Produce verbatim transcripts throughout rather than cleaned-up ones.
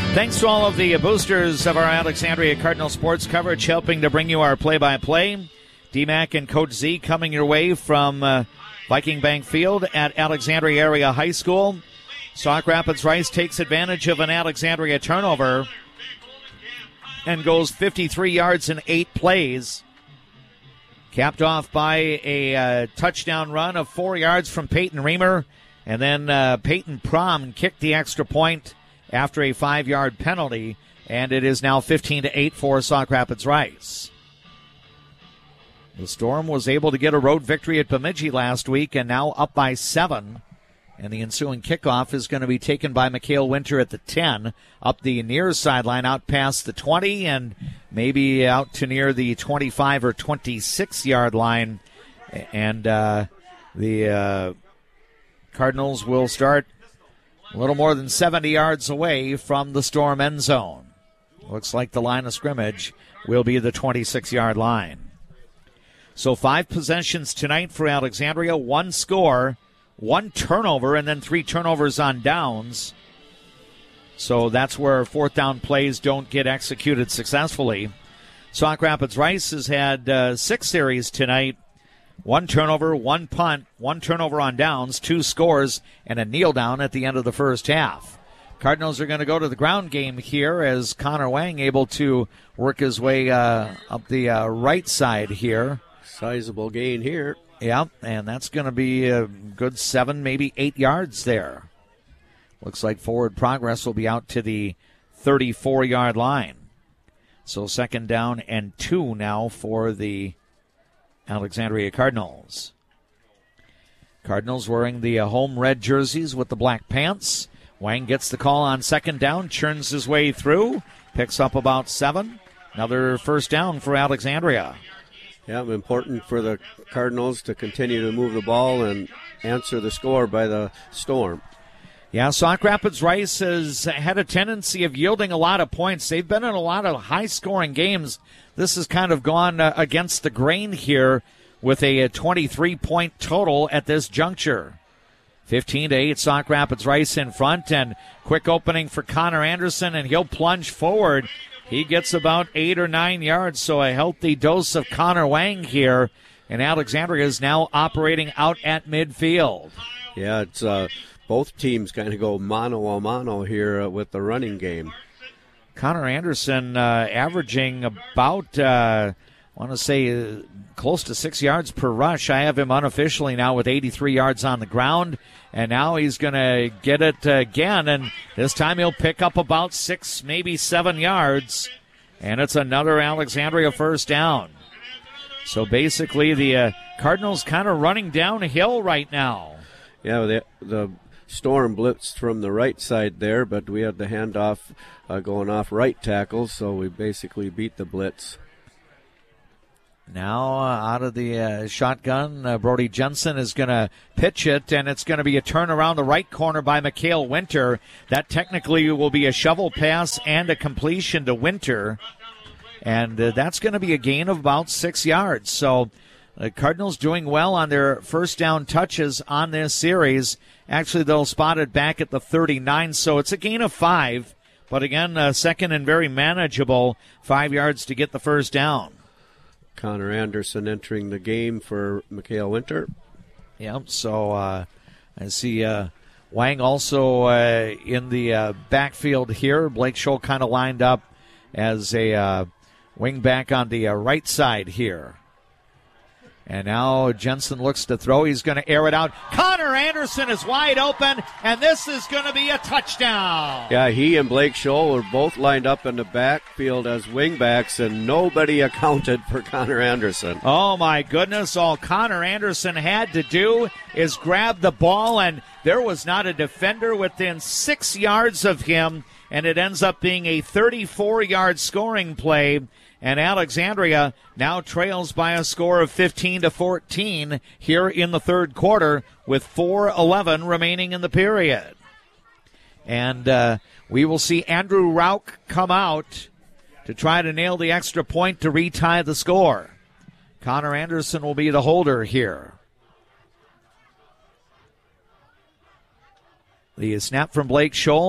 Thanks to all of the boosters of our Alexandria Cardinal sports coverage, helping to bring you our play-by-play. D-Mac and Coach Z coming your way from uh, Viking Bank Field at Alexandria Area High School. Sauk Rapids Rice takes advantage of an Alexandria turnover and goes fifty-three yards in eight plays. Capped off by a uh, touchdown run of four yards from Peyton Reamer. And then uh, Peyton Prom kicked the extra point after a five-yard penalty, and it is now fifteen to eight for Sauk Rapids Rice. The Storm was able to get a road victory at Bemidji last week and now up by seven. And the ensuing kickoff is going to be taken by Mikhail Winter at the ten, up the near sideline, out past the twenty, and maybe out to near the twenty-five or twenty-six-yard line. And uh, the uh, Cardinals will start a little more than seventy yards away from the Storm end zone. Looks like the line of scrimmage will be the twenty-six-yard line. So five possessions tonight for Alexandria, one score, one turnover, and then three turnovers on downs. So that's where fourth down plays don't get executed successfully. Sauk Rapids Rice has had uh, six series tonight. One turnover, one punt, one turnover on downs, two scores, and a kneel down at the end of the first half. Cardinals are going to go to the ground game here as Connor Wang able to work his way uh, up the uh, right side here. Sizable gain here. Yeah, and that's going to be a good seven, maybe eight yards there. Looks like forward progress will be out to the thirty-four-yard line. So second down and two now for the Alexandria Cardinals. Cardinals wearing the uh, home red jerseys with the black pants. Wang gets the call on second down, churns his way through, picks up about seven. Another first down for Alexandria. Yeah, important for the Cardinals to continue to move the ball and answer the score by the Storm. Yeah, Sauk Rapids Rice has had a tendency of yielding a lot of points. They've been in a lot of high-scoring games. This has kind of gone uh, against the grain here with a, a twenty-three point total at this juncture. fifteen to eight, Sauk Rapids Rice in front, and quick opening for Connor Anderson, and he'll plunge forward. He gets about eight or nine yards, so a healthy dose of Connor Wang here. And Alexandria is now operating out at midfield. Yeah, it's uh, both teams kind of go mano-a-mano here uh, with the running game. Connor Anderson uh, averaging about, uh, I want to say, uh, close to six yards per rush. I have him unofficially now with eighty-three yards on the ground. And now he's going to get it again, and this time he'll pick up about six, maybe seven yards. And it's another Alexandria first down. So basically the uh, Cardinals kind of running downhill right now. Yeah, the, the Storm blitzed from the right side there, but we had the handoff uh, going off right tackle, so we basically beat the blitz. Now uh, out of the uh, shotgun, uh, Brody Jensen is going to pitch it, and it's going to be a turn around the right corner by Mikhail Winter. That technically will be a shovel pass and a completion to Winter, and uh, that's going to be a gain of about six yards. So the Cardinals doing well on their first down touches on this series. Actually, they'll spot it back at the thirty-nine, so it's a gain of five. But again, uh, second and very manageable, five yards to get the first down. Connor Anderson entering the game for Mikhail Winter. Yep, so uh, I see uh, Wang also uh, in the uh, backfield here. Blake Scholl kind of lined up as a uh, wing back on the uh, right side here. And now Jensen looks to throw. He's going to air it out. Connor Anderson is wide open, and this is going to be a touchdown. Yeah, he and Blake Scholl were both lined up in the backfield as wingbacks, and nobody accounted for Connor Anderson. Oh, my goodness. All Connor Anderson had to do is grab the ball, and there was not a defender within six yards of him, and it ends up being a thirty-four-yard scoring play. And Alexandria now trails by a score of fifteen to fourteen here in the third quarter with four eleven remaining in the period. And uh, we will see Andrew Rauch come out to try to nail the extra point to retie the score. Connor Anderson will be the holder here. The snap from Blake Scholl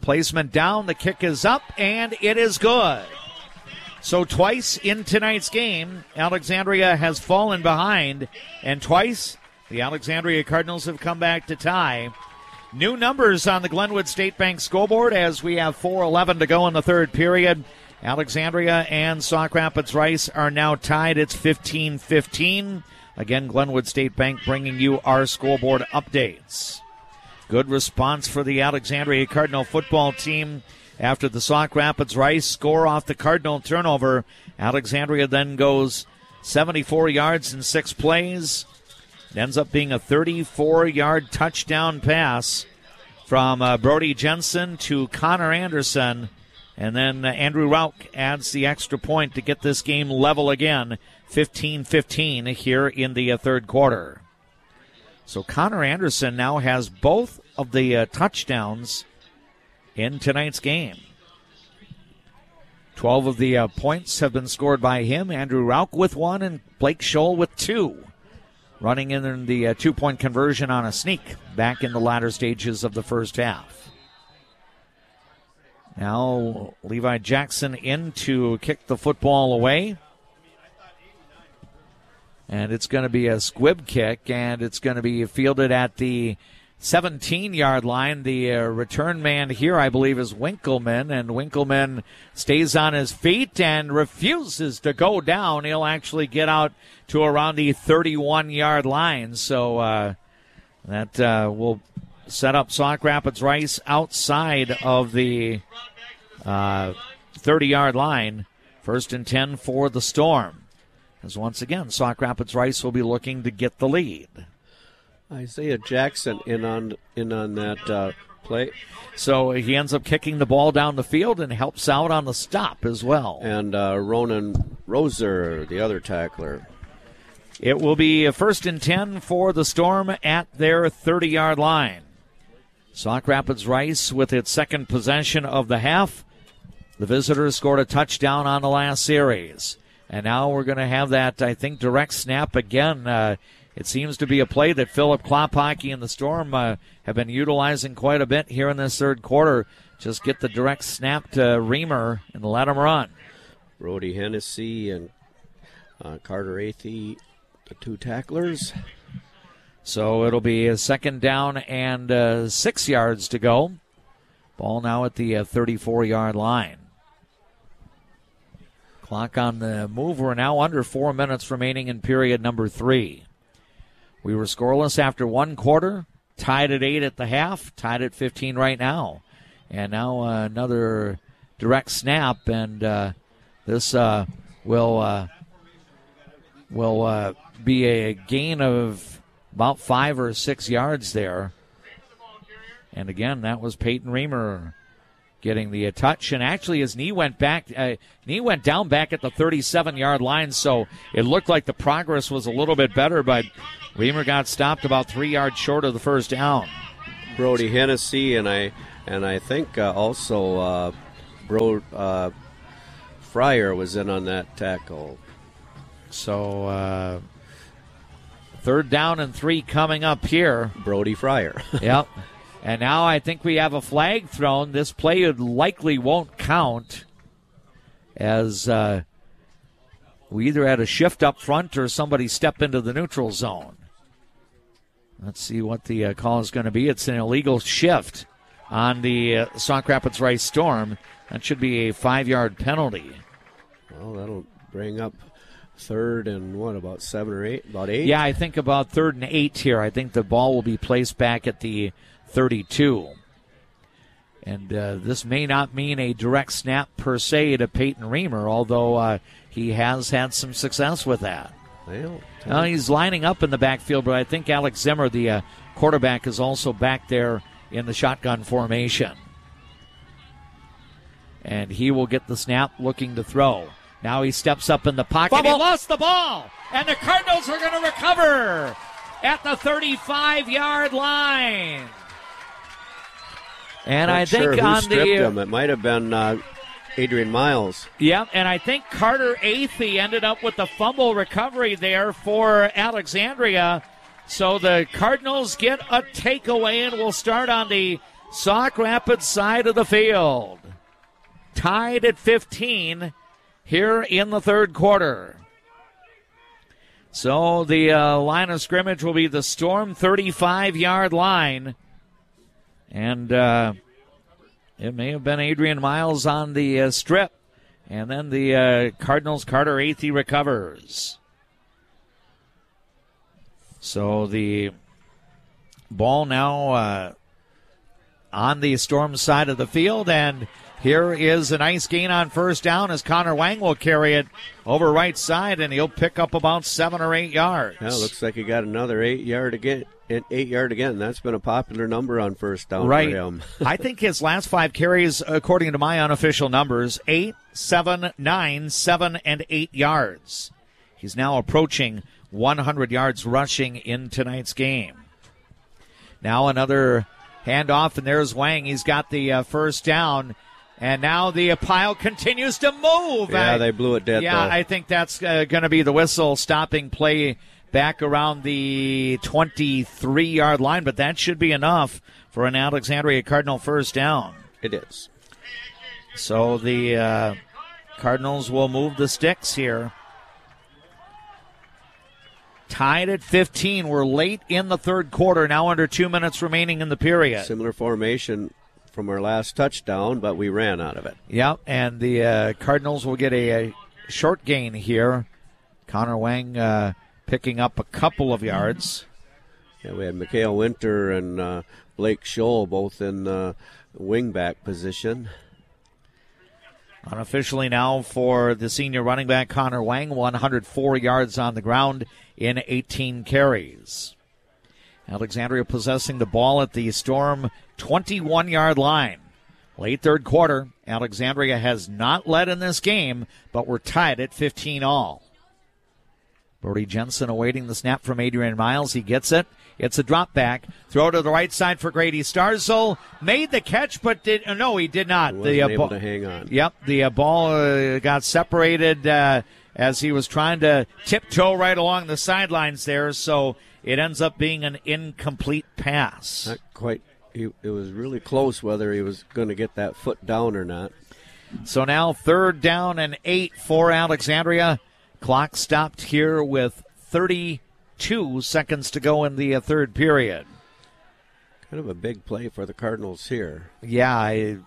Placement down, the kick is up, and it is good. So twice in tonight's game, Alexandria has fallen behind, and twice the Alexandria Cardinals have come back to tie. New numbers on the Glenwood State Bank scoreboard as we have four eleven to go in the third period. Alexandria and Sauk Rapids Rice are now tied. It's fifteen fifteen. Again, Glenwood State Bank bringing you our scoreboard updates. Good response for the Alexandria Cardinal football team after the Sauk Rapids Rice score off the Cardinal turnover. Alexandria then goes seventy-four yards in six plays. It ends up being a thirty-four-yard touchdown pass from uh, Brody Jensen to Connor Anderson. And then uh, Andrew Rauch adds the extra point to get this game level again, fifteen fifteen here in the uh, third quarter. So Connor Anderson now has both of the uh, touchdowns in tonight's game. Twelve of the uh, points have been scored by him. Andrew Rauch with one and Blake Scholl with two. Running in the uh, two-point conversion on a sneak back in the latter stages of the first half. Now Levi Jackson in to kick the football away. And it's going to be a squib kick, and it's going to be fielded at the seventeen-yard line. The uh, return man here, I believe, is Winkleman, and Winkleman stays on his feet and refuses to go down. He'll actually get out to around the thirty-one-yard line. So uh, that uh, will set up Sauk Rapids Rice outside of the uh, thirty-yard line. First and ten for the Storm. As once again, Sauk Rapids Rice will be looking to get the lead. Isaiah Jackson in on in on that uh, play. So he ends up kicking the ball down the field and helps out on the stop as well. And uh, Ronan Roser, the other tackler. It will be a first and ten for the Storm at their thirty-yard line. Sauk Rapids Rice with its second possession of the half. The visitors scored a touchdown on the last series. And now we're going to have that, I think, direct snap again. Uh, it seems to be a play that Philip Klophocky and the Storm uh, have been utilizing quite a bit here in this third quarter. Just get the direct snap to Reamer and let him run. Brody Hennessy and uh, Carter Athey, the two tacklers. So it'll be a second down and uh, six yards to go. Ball now at the uh, thirty-four-yard line. Clock on the move. We're now under four minutes remaining in period number three. We were scoreless after one quarter, tied at eight at the half, tied at fifteen right now. And now uh, another direct snap, and uh, this uh, will uh, will uh, be a gain of about five or six yards there. And again, that was Peyton Reamer getting the uh, touch, and actually his knee went back. Uh, knee went down back at the thirty-seven-yard line, so it looked like the progress was a little bit better, but Reamer got stopped about three yards short of the first down. Brody Hennessy and I and I think uh, also uh, Bro uh, Fryer was in on that tackle. So uh, third down and three coming up here. Brody Fryer. Yep. And now I think we have a flag thrown. This play likely won't count, as uh, we either had a shift up front or somebody step into the neutral zone. Let's see what the uh, call is going to be. It's an illegal shift on the uh, Sauk Rapids Rice Storm. That should be a five-yard penalty. Well, that'll bring up third and what, about seven or eight? About eight? Yeah, I think about third and eight here. I think the ball will be placed back at the thirty-two. And uh, this may not mean a direct snap per se to Peyton Reamer, although uh, he has had some success with that. Well, uh, he's lining up in the backfield, but I think Alex Zimmer, the uh, quarterback, is also back there in the shotgun formation. And he will get the snap looking to throw. Now he steps up in the pocket. Bubble. He lost the ball, and the Cardinals are going to recover at the thirty-five-yard line. And Not I think sure who on stripped the him. It might have been uh, Adrian Miles. Yeah, and I think Carter Athey ended up with the fumble recovery there for Alexandria. So the Cardinals get a takeaway, and we'll start on the Sauk Rapids side of the field. Tied at fifteen here in the third quarter. So the uh, line of scrimmage will be the Storm thirty-five-yard line. And uh, it may have been Adrian Miles on the uh, strip. And then the uh, Cardinals, Carter Athey recovers. So the ball now uh, on the Storm side of the field, and here is a nice gain on first down as Connor Wang will carry it over right side, and he'll pick up about seven or eight yards. Yeah, looks like he got another eight yard again. Eight yard again. That's been a popular number on first down right. for him. I think his last five carries, according to my unofficial numbers, eight, seven, nine, seven, and eight yards. He's now approaching one hundred yards rushing in tonight's game. Now another handoff, and there's Wang. He's got the uh, first down. And now the uh, pile continues to move. Yeah, I, they blew it dead, Yeah, though. I think that's uh, going to be the whistle stopping play back around the twenty-three-yard line, but that should be enough for an Alexandria Cardinal first down. It is. So the uh, Cardinals will move the sticks here. Tied at fifteen. We're late in the third quarter, now under two minutes remaining in the period. Similar formation from our last touchdown, but we ran out of it. Yep, and the uh, Cardinals will get a, a short gain here. Connor Wang uh, picking up a couple of yards. Yeah, we had Mikhail Winter and uh, Blake Scholl both in uh, wingback position. Unofficially now for the senior running back Connor Wang, one hundred four yards on the ground in eighteen carries. Alexandria possessing the ball at the Storm twenty-one-yard line. Late third quarter, Alexandria has not led in this game, but we're tied at fifteen all. Brody Jensen awaiting the snap from Adrian Miles. He gets it. It's a drop back. Throw to the right side for Grady Starzl. Made the catch, but did uh, no, he did not. He the wasn't uh, able ball, to hang on. Yep, the uh, ball uh, got separated uh, as he was trying to tiptoe right along the sidelines there, so it ends up being an incomplete pass. Not quite. He, it was really close whether he was going to get that foot down or not. So now third down and eight for Alexandria. Clock stopped here with thirty-two seconds to go in the uh, third period. Kind of a big play for the Cardinals here. Yeah, I,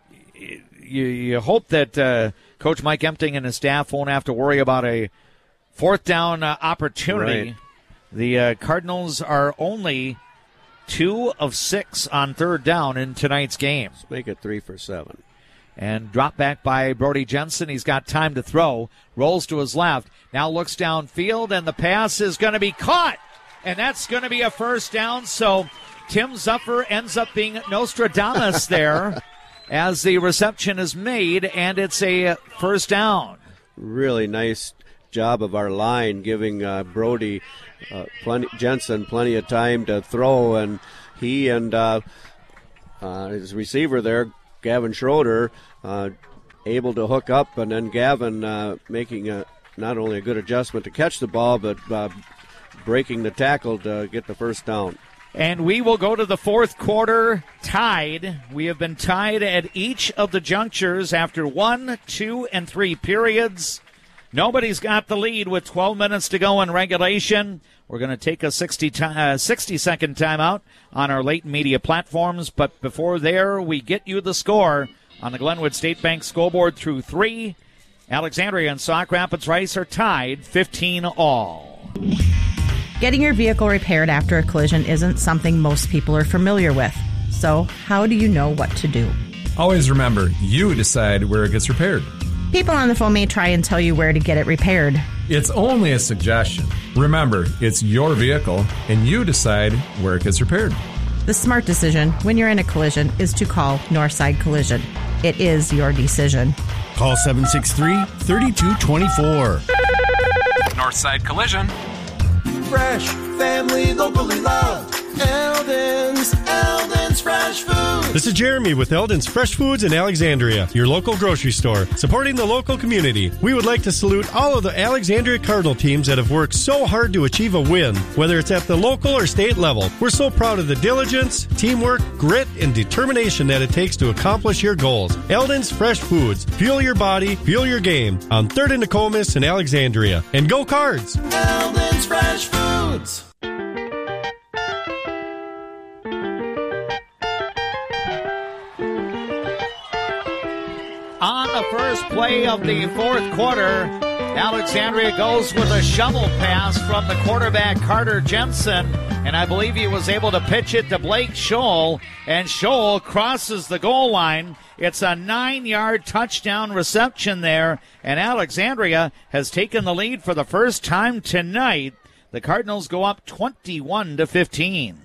you, you hope that uh, Coach Mike Empting and his staff won't have to worry about a fourth down uh, opportunity. Right. The uh, Cardinals are only two of six on third down in tonight's game. Let's make it three for seven. And drop back by Brody Jensen. He's got time to throw. Rolls to his left. Now looks downfield, and the pass is going to be caught. And that's going to be a first down. So Tim Zuffer ends up being Nostradamus there as the reception is made, and it's a first down. Really nice job of our line giving uh, Brody uh, plenty, Jensen plenty of time to throw, and he and uh, uh, his receiver there, Gavin Schroeder, uh, able to hook up, and then Gavin uh, making a, not only a good adjustment to catch the ball, but uh, breaking the tackle to get the first down. And we will go to the fourth quarter tied. We have been tied at each of the junctures after one, two, and three periods. Nobody's got the lead with twelve minutes to go in regulation. We're going to take a sixty, uh, sixty second timeout on our Leighton Media platforms. But before there, we get you the score on the Glenwood State Bank scoreboard through three. Alexandria and Sauk Rapids Rice are tied fifteen all. Getting your vehicle repaired after a collision isn't something most people are familiar with. So how do you know what to do? Always remember, you decide where it gets repaired. People on the phone may try and tell you where to get it repaired. It's only a suggestion. Remember, it's your vehicle, and you decide where it gets repaired. The smart decision when you're in a collision is to call Northside Collision. It is your decision. Call seven six three, three two two four. Northside Collision. Fresh, family, locally loved. Eldon's, Eldon's Eldon's Fresh Foods. This is Jeremy with Eldon's Fresh Foods in Alexandria, your local grocery store, supporting the local community. We would like to salute all of the Alexandria Cardinal teams that have worked so hard to achieve a win, whether it's at the local or state level. We're so proud of the diligence, teamwork, grit, and determination that it takes to accomplish your goals. Eldon's Fresh Foods. Fuel your body, fuel your game. On third and Nokomis in Alexandria. And go Cards! Eldon's Fresh Foods. On the first play of the fourth quarter, Alexandria goes with a shovel pass from the quarterback Carter Jensen, and I believe he was able to pitch it to Blake Scholl, and Scholl crosses the goal line. It's a nine-yard touchdown reception there, and Alexandria has taken the lead for the first time tonight. The Cardinals go up twenty-one to fifteen.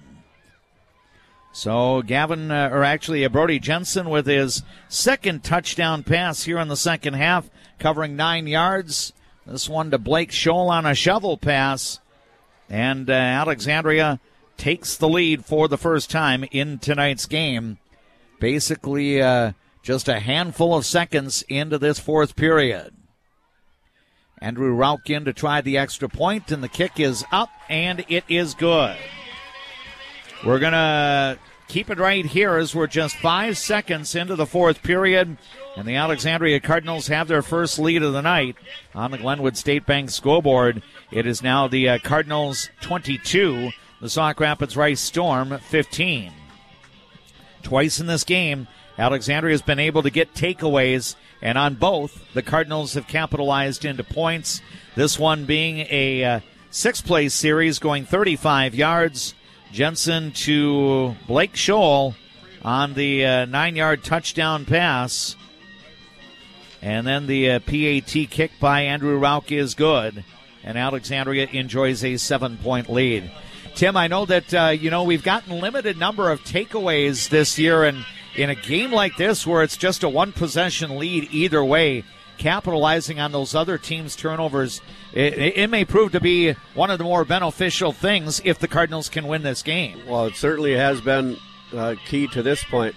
So Gavin, uh, or actually uh, Brody Jensen with his second touchdown pass here in the second half, covering nine yards. This one to Blake Scholl on a shovel pass. And uh, Alexandria takes the lead for the first time in tonight's game. Basically uh, just a handful of seconds into this fourth period. Andrew Rauch in to try the extra point, and the kick is up, and it is good. We're going to keep it right here as we're just five seconds into the fourth period, and the Alexandria Cardinals have their first lead of the night on the Glenwood State Bank scoreboard. It is now the uh, Cardinals twenty-two, the Sauk Rapids Rice Storm fifteen. Twice in this game, Alexandria has been able to get takeaways, and on both, the Cardinals have capitalized into points. This one being a uh, six-play series going thirty-five yards. Jensen to Blake Scholl on the uh, nine-yard touchdown pass. And then the uh, P A T kick by Andrew Rauch is good. And Alexandria enjoys a seven-point lead. Tim, I know that, uh, you know, we've gotten limited number of takeaways this year. And in a game like this where it's just a one-possession lead either way, capitalizing on those other teams' turnovers, it, it may prove to be one of the more beneficial things if the Cardinals can win this game. Well, it certainly has been uh, key to this point.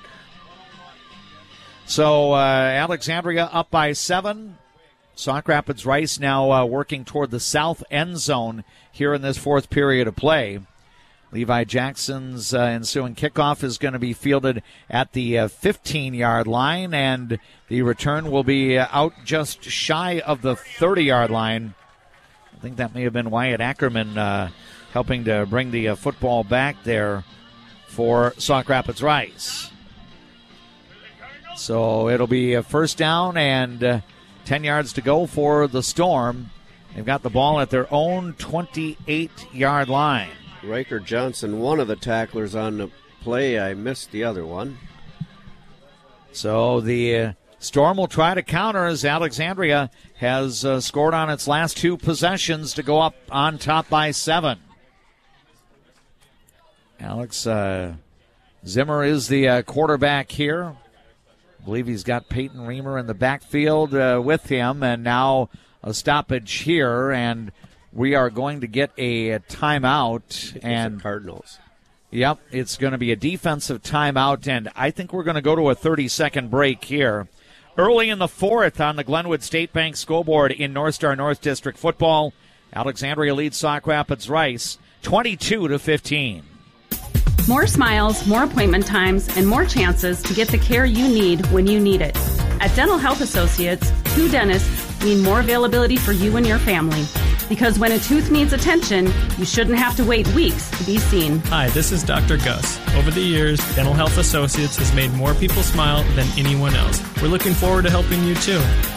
So uh, Alexandria up by seven. Sauk Rapids Rice now uh, working toward the south end zone here in this fourth period of play. Levi Jackson's uh, ensuing kickoff is going to be fielded at the uh, fifteen-yard line, and the return will be uh, out just shy of the thirty-yard line. I think that may have been Wyatt Ackerman uh, helping to bring the uh, football back there for Sauk Rapids Rice. So it'll be a first down and uh, ten yards to go for the Storm. They've got the ball at their own twenty-eight-yard line. Riker Johnson, one of the tacklers on the play. I missed the other one. So the uh, Storm will try to counter as Alexandria has uh, scored on its last two possessions to go up on top by seven. Alex uh, Zimmer is the uh, quarterback here. I believe he's got Peyton Reamer in the backfield uh, with him, and now a stoppage here, and we are going to get a timeout. And Cardinals. Yep, it's going to be a defensive timeout, and I think we're going to go to a thirty-second break here. Early in the fourth on the Glenwood State Bank scoreboard in North Star North District football, Alexandria leads Sauk Rapids Rice twenty-two to fifteen. More smiles, more appointment times, and more chances to get the care you need when you need it. At Dental Health Associates, two dentists mean more availability for you and your family. Because when a tooth needs attention, you shouldn't have to wait weeks to be seen. Hi, this is Doctor Gus. Over the years, Dental Health Associates has made more people smile than anyone else. We're looking forward to helping you too.